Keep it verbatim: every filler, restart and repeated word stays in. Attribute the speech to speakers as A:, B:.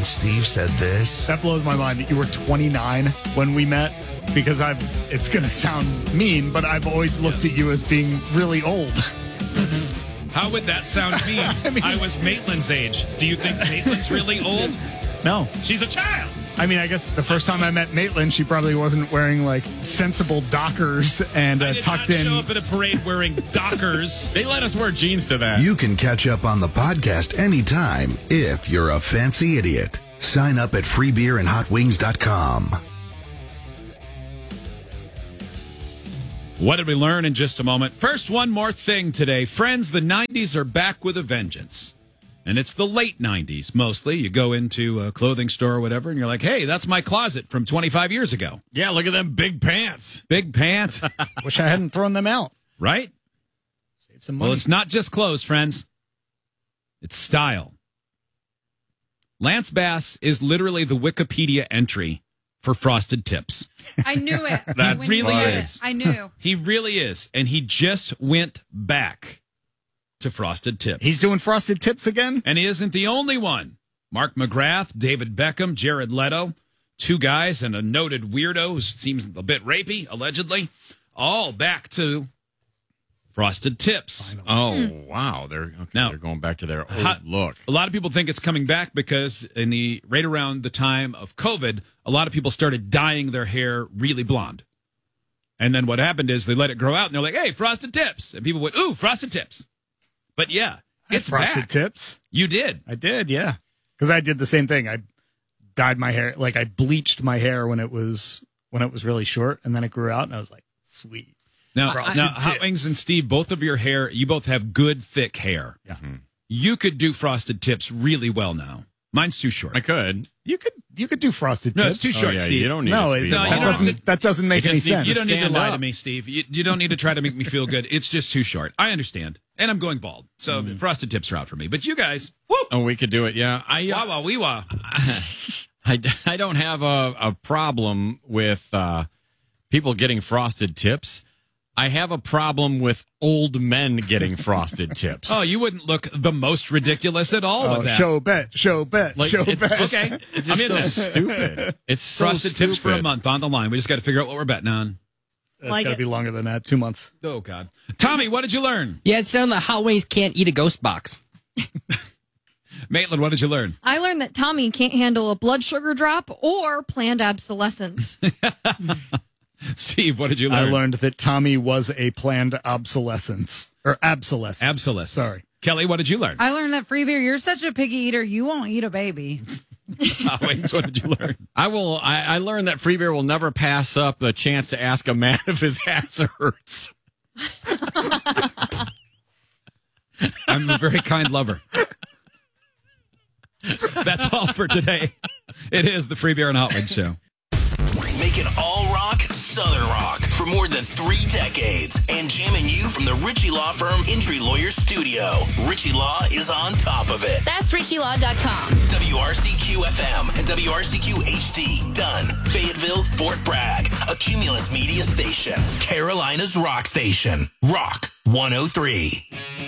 A: Steve said this?
B: That blows my mind that you were twenty-nine when we met, because I've, it's going to sound mean, but I've always looked at you as being really old.
C: How would that sound mean? I, mean, I was Maitland's age. Do you think Maitland's really old?
B: No.
C: She's a child.
B: I mean, I guess the first time I met Maitland, she probably wasn't wearing, like, sensible Dockers and uh,
C: I did
B: tucked
C: not
B: in.
C: show up at a parade wearing Dockers.
D: They let us wear jeans to that.
A: You can catch up on the podcast anytime if you're a fancy idiot. Sign up at free beer and hot wings dot com.
C: What did we learn in just a moment? First, one more thing today. Friends, the nineties are back with a vengeance. And it's the late nineties, mostly. You go into a clothing store or whatever, and you're like, hey, that's my closet from twenty-five years ago.
D: Yeah, look at them big pants.
C: Big pants.
B: Wish I hadn't thrown them out.
C: Right?
B: Save some money.
C: Well, it's not just clothes, friends. It's style. Lance Bass is literally the Wikipedia entry for Frosted Tips.
E: I knew it.
C: That
E: When you
C: really
E: said
C: is.
E: it, I knew.
C: He really is. And he just went back to Frosted Tips.
B: He's doing Frosted Tips again?
C: And he isn't the only one. Mark McGrath, David Beckham, Jared Leto, two guys and a noted weirdo who seems a bit rapey, allegedly, all back to Frosted Tips.
D: Oh, wow. They're, okay,
C: Now,
D: they're going back to their old
C: Hot-
D: look.
C: A lot of people think it's coming back because in the right around the time of COVID, a lot of people started dyeing their hair really blonde. And then what happened is they let it grow out, and they're like, hey, Frosted Tips. And people went, ooh, Frosted Tips. But yeah, it's
B: Frosted
C: back.
B: Tips.
C: You did.
B: I did, yeah. Because I did the same thing. I dyed my hair, like I bleached my hair when it was when it was really short, and then it grew out, and I was like, sweet.
C: Now,
B: Frosted
C: now Hot
B: Tips.
C: Wings and Steve, both of your hair, you both have good, thick hair.
B: Yeah.
C: You could do Frosted Tips really well now. Mine's too short.
D: I could.
B: You could you could do Frosted
C: No,
B: Tips.
C: it's too
D: Oh,
C: short,
D: yeah,
C: Steve.
D: you don't need
B: No,
D: it to
B: it,
D: be
C: No,
B: that,
C: you
D: long.
C: don't
B: doesn't, that doesn't make
D: It
B: any
D: just needs
B: sense.
C: You don't need to
D: Stand
C: lie
D: up.
C: to me, Steve. You, you don't need to try to make me feel good. It's just too short. I understand. And I'm going bald. So Frosted Tips are out for me. But you guys, whoop,
D: Oh, we could do it, yeah. I,
C: wah,
D: uh,
C: wah, wee, wah.
D: I, I don't have a, a problem with uh, people getting frosted tips. I have a problem with old men getting frosted tips.
C: Oh, you wouldn't look the most ridiculous at all
B: Oh,
C: with that.
B: show bet, show bet,
D: Like,
B: show
D: it's
B: bet.
D: just-
C: Okay.
D: It's just
C: I'm
D: so
C: in there.
D: stupid. It's so
C: Frosted
D: stupid.
C: Tips for a month on the line. We just got to figure out what we're betting on.
B: It's
E: Like
B: got to
E: it.
B: be longer than that. Two months.
C: Oh, God. Tommy, what did you learn?
F: Yeah, it's down the Hot Wings can't eat a ghost box.
C: Maitland, what did you learn?
E: I learned that Tommy can't handle a blood sugar drop or planned obsolescence.
C: Steve, what did you
B: I
C: learn?
B: learned that Tommy was a planned obsolescence. Or obsolescence.
C: Absolute.
B: Sorry.
C: Kelly, what did you learn?
G: I learned that free beer, you're such a picky eater, you won't eat a baby.
C: Hot Wings, what did you learn?
D: I will. I, I learned that free beer will never pass up the chance to ask a man if his ass hurts.
C: I'm a very kind lover. That's all for today. It is the Free Beer and Hot Wings Show.
H: Making all rock Southern rock for more than three decades and jamming you from the Ritchie Law Firm Injury Lawyer Studio. Ritchie Law is on top of it.
I: That's Ritchie Law dot com.
H: W R C Q F M and W R C Q H D. Dunn, Fayetteville, Fort Bragg. A Cumulus Media Station. Carolina's rock station. Rock one oh three.